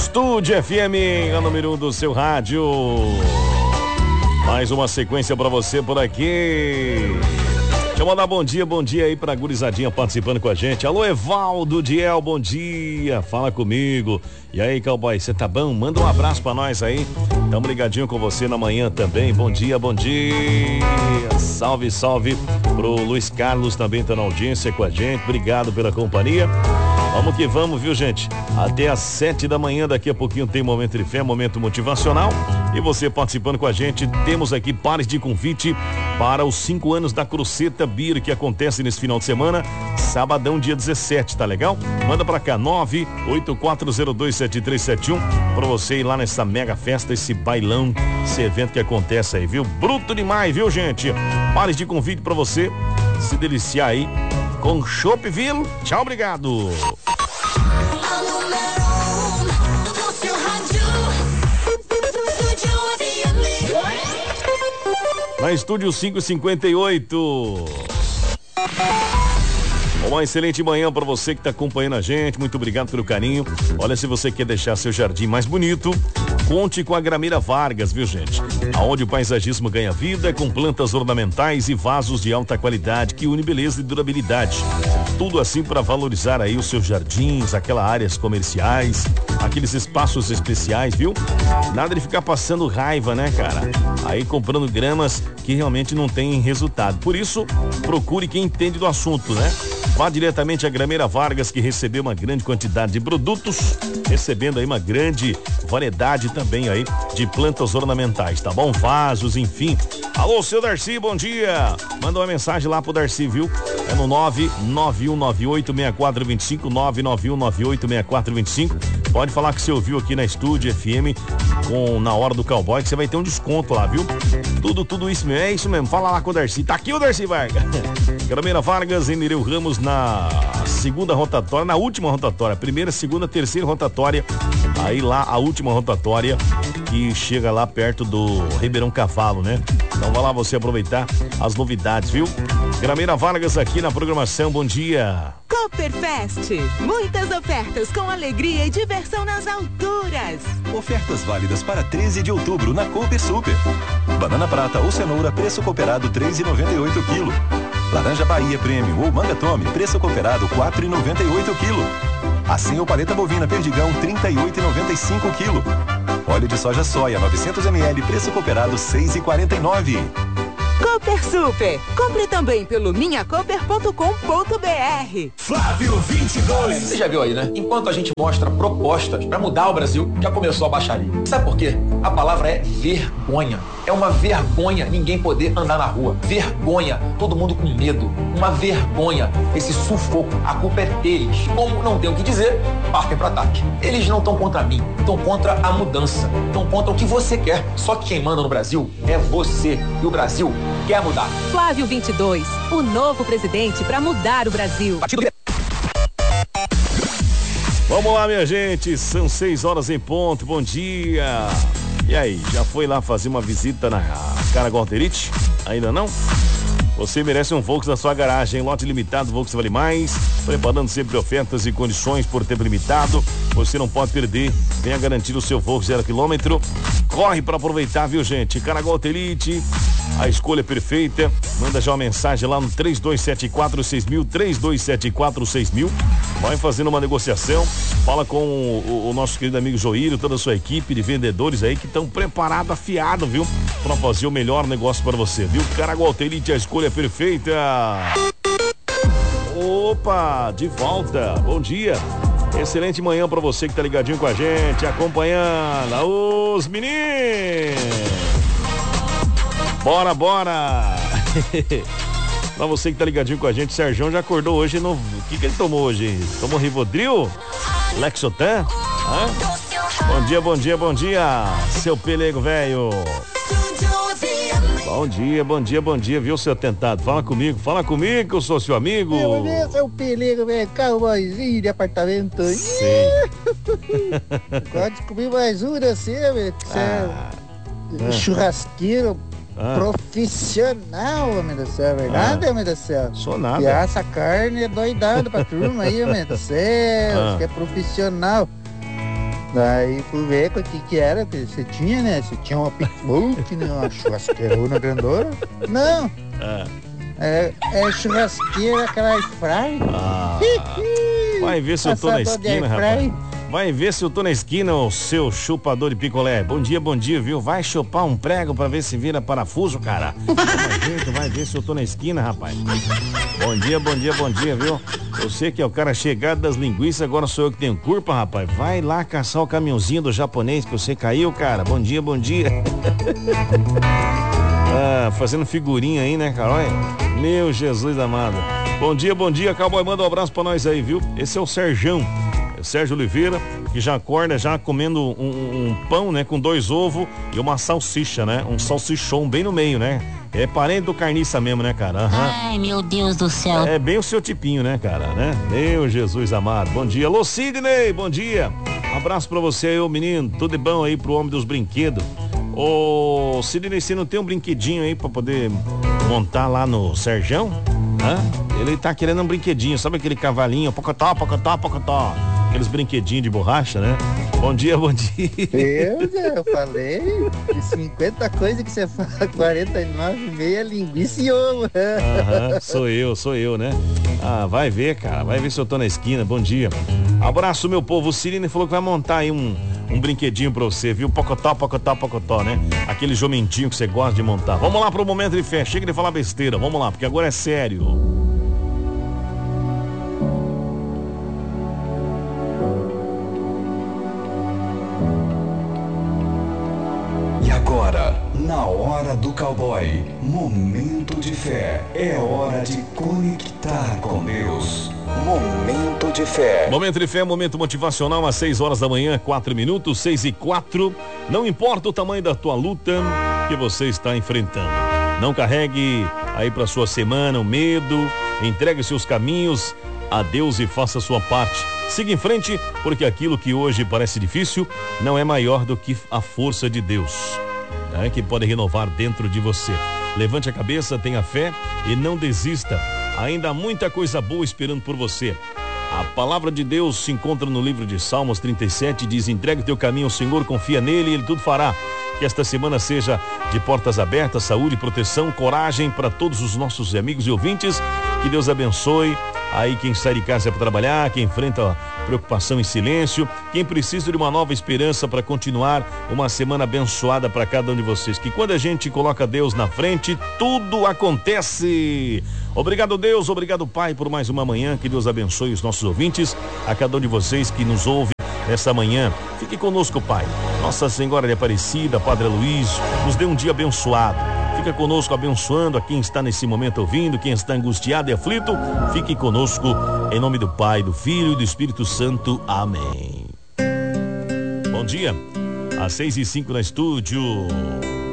Estúdio FM, a número 1 do seu rádio. Mais uma sequência pra você por aqui. Deixa eu mandar bom dia aí pra gurizadinha participando com a gente. Alô, Evaldo Diel, bom dia. Fala comigo. E aí, cowboy, você tá bom? Manda um abraço pra nós aí. Tamo ligadinho com você na manhã também. Bom dia. Salve, salve pro Luiz Carlos, também tá na audiência com a gente. Obrigado pela companhia. Vamos que vamos, viu, gente? Até às 7 da manhã, daqui a pouquinho tem Momento de Fé, Momento Motivacional. E você participando com a gente, temos aqui pares de convite para os 5 anos da Cruceta Beer, que acontece nesse final de semana, sabadão, dia 17, tá legal? Manda pra cá, 984027371, pra você ir lá nessa mega festa, esse bailão, esse evento que acontece aí, viu? Bruto demais, viu, gente? Pares de convite pra você se deliciar aí com Choppville. Tchau, obrigado. Na Estúdio 558. Uma excelente manhã para você que está acompanhando a gente. Muito obrigado pelo carinho. Olha, se você quer deixar seu jardim mais bonito, conte com a Grameira Vargas, viu, gente? Aonde o paisagismo ganha vida, com plantas ornamentais e vasos de alta qualidade que une beleza e durabilidade. Tudo assim para valorizar aí os seus jardins, aquelas áreas comerciais, aqueles espaços especiais, viu? Nada de ficar passando raiva, né, cara? Aí comprando gramas que realmente não tem resultado. Por isso, procure quem entende do assunto, né? Vá diretamente à Grameira Vargas, que recebeu uma grande quantidade de produtos, recebendo aí uma grande variedade também aí de plantas ornamentais, tá bom? Vasos, enfim. Alô, seu Darcy, bom dia. Manda uma mensagem lá pro Darcy, viu? É no 991986425, 991986425. Pode falar que você ouviu aqui na Estúdio FM na hora do cowboy, que você vai ter um desconto lá, viu? Tudo isso mesmo, é isso mesmo. Fala lá com o Darcy. Tá aqui o Darcy Vargas. Grameira Vargas em Nereu Ramos, na segunda rotatória, na última rotatória, primeira, segunda, terceira rotatória, aí lá a última rotatória que chega lá perto do Ribeirão Cavalo, né? Então vai lá você aproveitar as novidades, viu? Grameira Vargas aqui na programação, bom dia. Cooperfest, muitas ofertas com alegria e diversão nas alturas. Ofertas válidas para 13 de outubro na Cooper Super. Banana prata ou cenoura, preço cooperado R$3,98 quilo. Laranja Bahia Premium ou Manga Tome, preço cooperado R$4,98 quilo. Assim ou paleta bovina Perdigão, R$38,95 quilo. Óleo de soja 900 ml, preço cooperado R$6,49. Cooper Super. Compre também pelo minhacooper.com.br. Flávio 22. Você já viu aí, né? Enquanto a gente mostra propostas para mudar o Brasil, já começou a baixaria. Sabe por quê? A palavra é vergonha. É uma vergonha ninguém poder andar na rua. Vergonha. Todo mundo com medo. Uma vergonha. Esse sufoco. A culpa é deles. Como não tem o que dizer, partem para ataque. Eles não estão contra mim. Estão contra a mudança. Estão contra o que você quer. Só que quem manda no Brasil é você. E o Brasil quer mudar. Flávio 22, o novo presidente para mudar o Brasil. Vamos lá, minha gente, são 6 horas em ponto, bom dia. E aí, já foi lá fazer uma visita na Caraguá Alterite? Ainda não? Você merece um Volks na sua garagem, lote limitado, Volks vale mais, preparando sempre ofertas e condições por tempo limitado, você não pode perder, venha garantir o seu Volks 0 km, corre para aproveitar, viu, gente? Caraguá Alterite, a escolha perfeita, manda já uma mensagem lá no 32746000, 32746000, vai fazendo uma negociação, fala com o nosso querido amigo Joírio, toda a sua equipe de vendedores aí que estão preparados, afiados, viu? Para fazer o melhor negócio para você, viu? Caraguá Alterite, a escolha perfeita. Opa, de volta, bom dia. Excelente manhã pra você que tá ligadinho com a gente, acompanhando os meninos. Bora. Pra você que tá ligadinho com a gente, Serjão já acordou hoje no... O que ele tomou hoje? Tomou Rivodril? Lexotan? Bom dia, seu pelego velho. Bom dia, viu, seu atentado? Fala comigo, que eu sou seu amigo. Esse é o pelego, velho, cowboyzinho de apartamento. Sei. Pode descobrir mais um assim, velho. Você é churrasqueiro profissional, homem do céu, verdade, homem do céu? Sou nada. E essa carne é doidada pra turma aí, homem do céu, que é profissional. Daí fui ver o que era que você tinha, né? Você tinha uma pitbull, uma churrasqueirona grandona. Não. É churrasqueira, aquela air fry. Vai ver se eu tô na esquina, rapaz. Vai ver se eu tô na esquina, o seu chupador de picolé. Bom dia, viu? Vai chupar um prego pra ver se vira parafuso, cara. Vai ver se eu tô na esquina, rapaz. Bom dia, viu? Você que é o cara chegado das linguiças, agora sou eu que tenho culpa, rapaz. Vai lá caçar o caminhãozinho do japonês que você caiu, cara. Bom dia. Fazendo figurinha aí, né, Carol? Meu Jesus amado. Bom dia, Cowboy. Manda um abraço pra nós aí, viu? Esse é o Serjão. Sérgio Oliveira, que já acorda já comendo um pão, né, com 2 ovos e uma salsicha, né, um salsichão bem no meio, né, é parente do carniça mesmo, né, cara? Ai, meu Deus do céu. É bem o seu tipinho, né, cara, né? Meu Jesus amado, bom dia. Alô, Sidney, bom dia. Um abraço pra você aí, ô menino, tudo de bom aí pro homem dos brinquedos. Ô, Sidney, você não tem um brinquedinho aí pra poder montar lá no Serjão? Ele tá querendo um brinquedinho, sabe aquele cavalinho, pocotó. Aqueles brinquedinhos de borracha, né? Bom dia. Eu falei de 50 coisas que você fala, 49,5 linguiça e ovo. Sou eu, né? Vai ver, cara, vai ver se eu tô na esquina. Bom dia. Abraço, meu povo. O Cirine falou que vai montar aí um brinquedinho pra você, viu? Pocotó, né? Aquele jumentinho que você gosta de montar. Vamos lá pro momento de fé. Chega de falar besteira. Vamos lá, porque agora é sério. Na hora do cowboy, momento de fé, é hora de conectar com Deus. Momento de fé. Momento de fé, momento motivacional às 6 horas da manhã, 4 minutos, 6:04. Não importa o tamanho da tua luta que você está enfrentando. Não carregue aí para sua semana o medo, entregue seus caminhos a Deus e faça a sua parte. Siga em frente, porque aquilo que hoje parece difícil não é maior do que a força de Deus, que pode renovar dentro de você. Levante a cabeça, tenha fé e não desista. Ainda há muita coisa boa esperando por você. A palavra de Deus se encontra no livro de Salmos 37, diz: entregue teu caminho ao Senhor, confia nele e ele tudo fará. Que esta semana seja de portas abertas, saúde, proteção, coragem para todos os nossos amigos e ouvintes. Que Deus abençoe aí quem sai de casa para trabalhar, quem enfrenta preocupação em silêncio, quem precisa de uma nova esperança para continuar uma semana abençoada para cada um de vocês. Que quando a gente coloca Deus na frente, tudo acontece. Obrigado, Deus, obrigado, Pai, por mais uma manhã. Que Deus abençoe os nossos ouvintes, a cada um de vocês que nos ouve nessa manhã. Fique conosco, Pai. Nossa Senhora de Aparecida, Padre Aloysio, nos dê um dia abençoado. Fica conosco abençoando a quem está nesse momento ouvindo, quem está angustiado e aflito. Fique conosco em nome do Pai, do Filho e do Espírito Santo. Amém. Bom dia. Às 6:05 no estúdio.